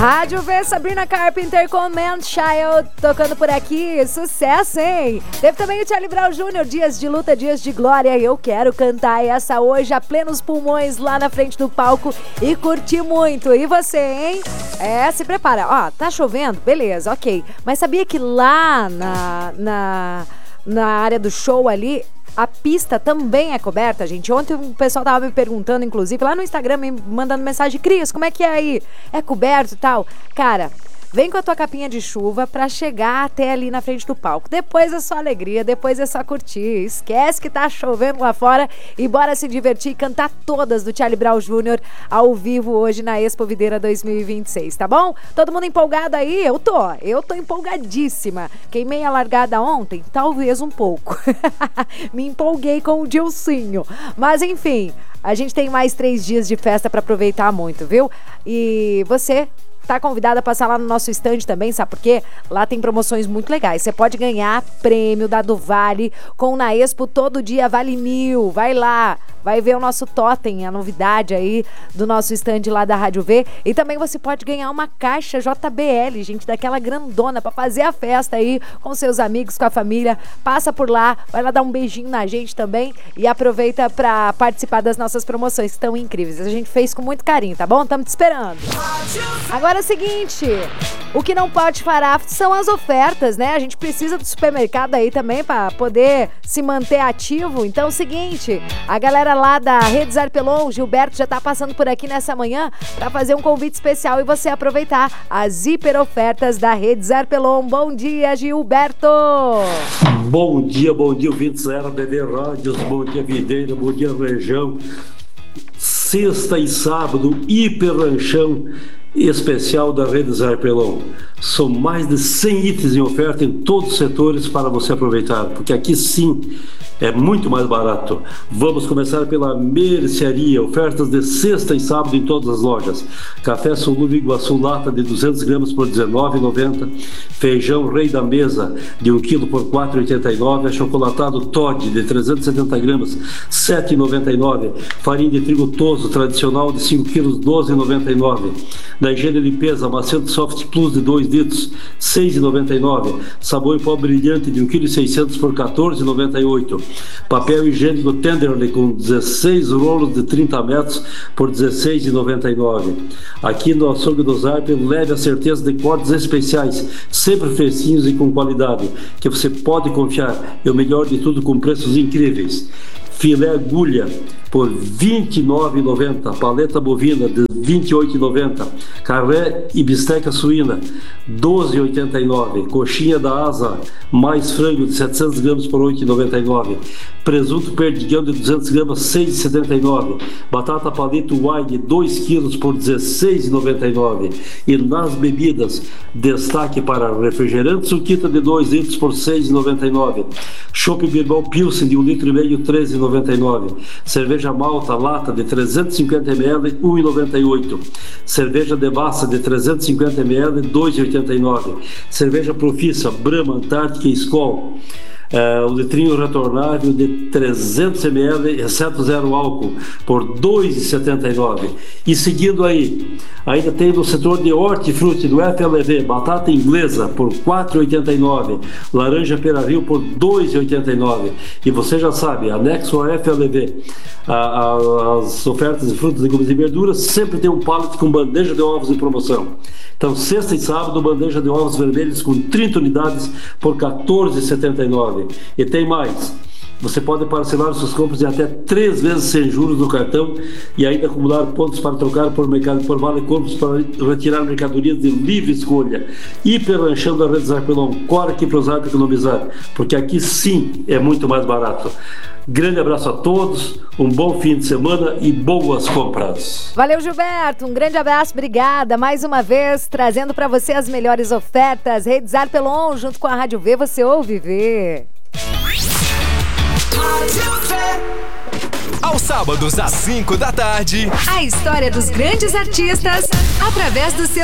Rádio V, Sabrina Carpenter com Man Child tocando por aqui, sucesso, hein? Teve também o Charlie Brown Jr., Dias de Luta, Dias de Glória. Eu quero cantar essa hoje a plenos pulmões lá na frente do palco e curtir muito. E você, hein? Se prepara. Ó, tá chovendo? Beleza, ok. Mas sabia que lá na área do show ali, a pista também é coberta, gente? Ontem o pessoal tava me perguntando, inclusive, lá no Instagram, me mandando mensagem: Cris, como é que é aí? É coberto e tal? Cara, vem com a tua capinha de chuva pra chegar até ali na frente do palco. Depois é só alegria, depois é só curtir. Esquece que tá chovendo lá fora e bora se divertir e cantar todas do Charlie Brown Jr. ao vivo hoje na Expo Videira 2026, tá bom? Todo mundo empolgado aí? Eu tô empolgadíssima. Queimei a largada ontem? Talvez um pouco. Me empolguei com o Dilcinho. Mas enfim, a gente tem mais 3 dias de festa pra aproveitar muito, viu? E você tá convidada a passar lá no nosso stand também, sabe por quê? Lá tem promoções muito legais. Você pode ganhar prêmio da Duvale com Na Expo Todo Dia Vale 1.000. Vai lá, vai ver o nosso totem, a novidade aí do nosso stand lá da Rádio V. E também você pode ganhar uma caixa JBL, gente, daquela grandona, pra fazer a festa aí com seus amigos, com a família. Passa por lá, vai lá dar um beijinho na gente também e aproveita pra participar das nossas promoções que estão incríveis. A gente fez com muito carinho, tá bom? Estamos te esperando. Agora é o seguinte, o que não pode parar são as ofertas, né? A gente precisa do supermercado aí também para poder se manter ativo. Então é o seguinte, a galera lá da Rede Zarpelon, Gilberto já tá passando por aqui nessa manhã para fazer um convite especial e você aproveitar as hiper ofertas da Rede Zarpelon. Bom dia, Gilberto! Bom dia, ouvintes da RBD Rádios, bom dia, Videira, bom dia, região. Sexta e sábado, hiper ranchão especial da Rede Zarpelon. São mais de 100 itens em oferta em todos os setores para você aproveitar, porque aqui sim é muito mais barato. Vamos começar pela mercearia, ofertas de sexta e sábado em todas as lojas. Café Solúvel Iguaçu lata de 200 gramas por R$19,90, feijão Rei da Mesa de 1 kg por R$4,89, achocolatado Toddy de 370 gramas R$7,99, farinha de trigo toso tradicional de 5 kg R$12,99, da Higiene Limpeza Macedo Soft Plus de 2 litros R$6,99, sabão em pó brilhante de 1,6 kg por R$14,98, papel higiênico Tenderly com 16 rolos de 30 metros por R$16,99. Aqui no Açougue do Zarpe, leve a certeza de cortes especiais, sempre fresquinhos e com qualidade, que você pode confiar, e o melhor de tudo, com preços incríveis. Filé agulha por R$29,90, paleta bovina de R$28,90, carré e bisteca suína R$12,89, coxinha da asa mais frango de 700 gramas por R$8,99, presunto perdigão de 200 gramas R$6,79, batata palito wine 2 quilos por R$16,99. E nas bebidas, destaque para refrigerante suquita de 2 litros por R$6,99, chopp Birbal Pilsen de 1,5 litro R$13,99, cerveja malta lata de 350 ml R$1,98, cerveja Devassa de 350 ml R$2,89, cerveja Profissa Brahma Antártica e Skol, o litrinho retornável de 300 ml, exceto zero álcool, por R$2,79. E seguindo aí, ainda tem no setor de hortifruti do FLV, batata inglesa por R$4,89, laranja Pera-Rio por R$2,89. E você já sabe, anexo ao FLV, as ofertas de frutas, legumes e verduras, sempre tem um pallet com bandeja de ovos em promoção. Então, sexta e sábado, bandeja de ovos vermelhos com 30 unidades por R$14,79. E tem mais. Você pode parcelar suas compras em até 3 vezes sem juros no cartão e ainda acumular pontos para trocar por vale compras para retirar mercadorias de livre escolha. Hiper ranchão da Rede Zarpelon. Corre aqui para o Zarp economizar, porque aqui sim é muito mais barato. Grande abraço a todos, um bom fim de semana e boas compras. Valeu, Gilberto, um grande abraço, obrigada. Mais uma vez, trazendo para você as melhores ofertas. Rede Zarpelon, junto com a Rádio V, você ouve ver. Aos sábados, às 5 da tarde, a história dos grandes artistas através do seu